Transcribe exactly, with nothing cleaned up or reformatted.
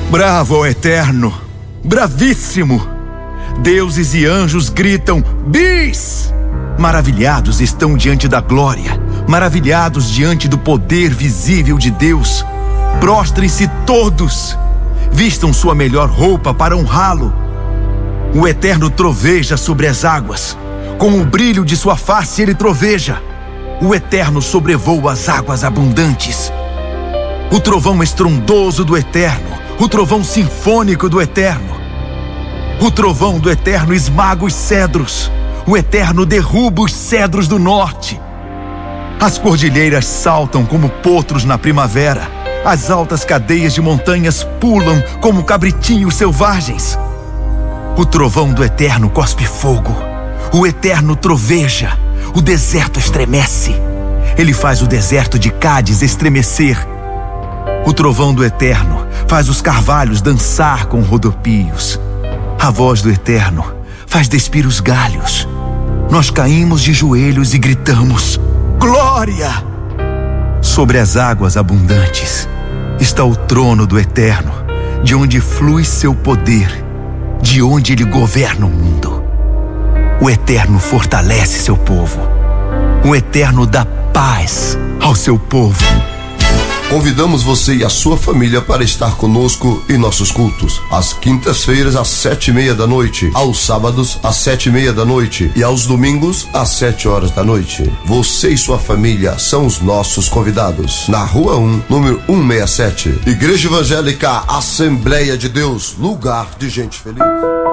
Bravo ao Eterno, bravíssimo. Deuses e anjos gritam: bis! Maravilhados estão diante da glória, maravilhados diante do poder visível de Deus. Prostrem-se todos, vistam sua melhor roupa para honrá-lo. O Eterno troveja sobre as águas, com o brilho de sua face ele troveja. O Eterno sobrevoa as águas abundantes. O trovão estrondoso do Eterno, o trovão sinfônico do Eterno. O trovão do Eterno esmaga os cedros. O Eterno derruba os cedros do norte. As cordilheiras saltam como potros na primavera. As altas cadeias de montanhas pulam como cabritinhos selvagens. O trovão do Eterno cospe fogo. O Eterno troveja. O deserto estremece. Ele faz o deserto de Cádiz estremecer. O trovão do Eterno faz os carvalhos dançar com rodopios. A voz do Eterno faz despir os galhos. Nós caímos de joelhos e gritamos: glória! Sobre as águas abundantes está o trono do Eterno, de onde flui seu poder, de onde ele governa o mundo. O Eterno fortalece seu povo. O Eterno dá paz ao seu povo. Convidamos você e a sua família para estar conosco em nossos cultos. Às quintas-feiras, às sete e meia da noite. Aos sábados, às sete e meia da noite. E aos domingos, às sete horas da noite. Você e sua família são os nossos convidados. Na Rua um, número cento e sessenta e sete. Igreja Evangélica Assembleia de Deus, lugar de gente feliz.